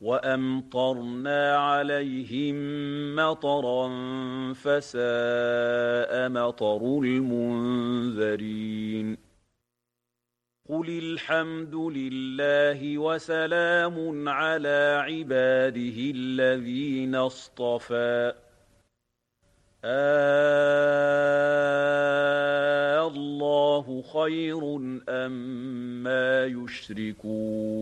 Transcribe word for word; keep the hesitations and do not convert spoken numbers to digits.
وأمطرنا عليهم مطرا فساء مطر المنذرين قل الحمد لله وسلام على عباده الذين اصطفى آه الله خير أم ما يشركون